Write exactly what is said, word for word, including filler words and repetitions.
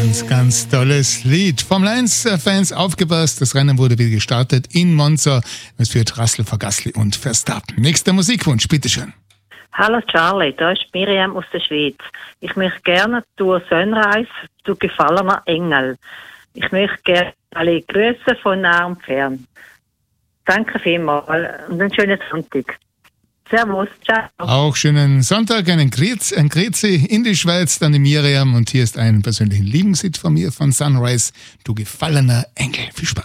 Ganz, ganz tolles Lied. Formel eins Fans aufgepasst. Das Rennen wurde wieder gestartet in Monza. Es führt Russell, Vergasly und Verstappen. Nächster Musikwunsch, bitteschön. Hallo Charlie, da ist Miriam aus der Schweiz. Ich möchte gerne durch Sunrise, du gefallener Engel. Ich möchte gerne alle Grüße von nah und fern. Danke vielmals und einen schönen Sonntag. Servus, ciao. Auch schönen Sonntag, einen Grüezi, ein Grüezi in die Schweiz, dann die Miriam. Und hier ist ein persönlicher Lieblingshit von mir von Sunrise, du gefallener Engel. Viel Spaß.